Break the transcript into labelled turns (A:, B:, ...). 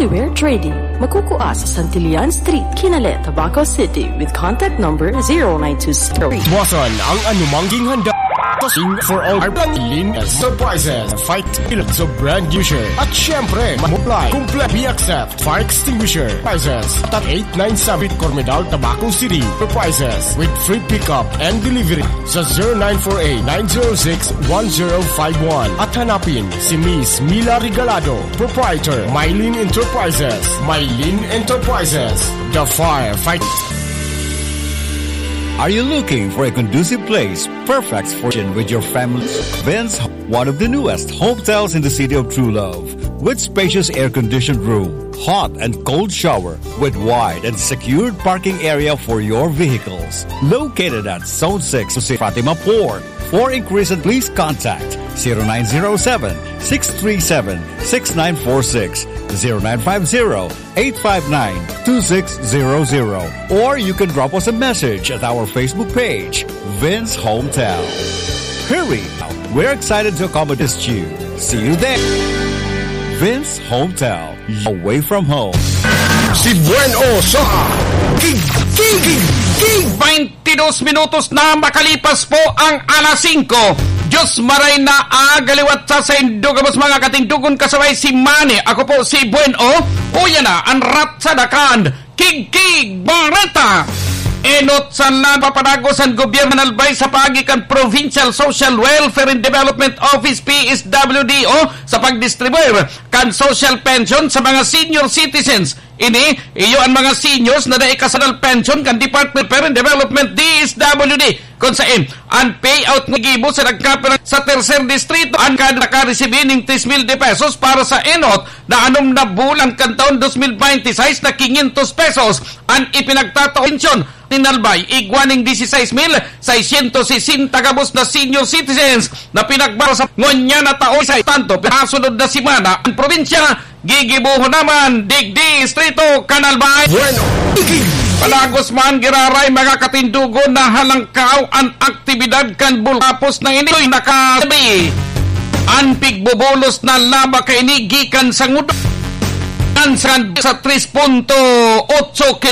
A: Anywhere Trading. Magkukuha sa Santillan Street, Kinale, Tabaco City with contact number 0920.
B: Wasan ang anumangging handa for all our lean surprises. Fight sa brand new shirt. At syempre, multiply, complete, we accept fire extinguisher prices at 897 Cormedal, Tabaco City for prices with free pickup and delivery sa 0948-906-1051 at hanapin si Miss Mila Regalado, proprietor, Mylene Enterprises. Mylene Enterprises, the firefight.
C: Are you looking for a conducive place, perfect for with your family? Vince, one of the newest hotels in the city of True Love, with spacious air-conditioned room, hot and cold shower, with wide and secured parking area for your vehicles. Located at Zone 6, Fatima Port. For inquiries, please contact 0907-637-6946, 0950-859-2600, or you can drop us a message at our Facebook page, Vince Hometown. Hurry! We're excited to accommodate you. See you there. Vince Hometown, away from home.
B: Si Bueno sa King
D: 22 minutos na makalipas po ang alas 5. Diyos maray na agaliwat sa indugabos mga katingdugon kasabay si Manny. Ako po si Bueno. Uya na ang ratsadakan. King Barreta. Enot sa papanagos ang gobyerno ng Albay sa pagikan Provincial Social Welfare and Development Office PSWDO sa pagdistribute kan social pension sa mga senior citizens. Ini, iyo ang mga seniors na naikasanal pension kan Department of Development DSWD kung saan ang payout ng gibo sa nagkapilang sa tercer distrito ang kada nakaresibin ng 3,000 pesos para sa enot na anom na bulan kan taon 2026 na 500 pesos ang ipinagtataon pensyon ni Nalbay igwaning 16,660 gabos na senior citizens na pinagbara sa ngonya na taon sa tanto pinasunod na simana ang probinsya gigibuho naman Distrito Canalbay. Bueno, palagos man giraray mga katindugo na halangkaw ang aktibidad kan bulapos na ino'y nakasabi ang pigbobolos na laba kay ni gikan sa ngudang sa 3.8 km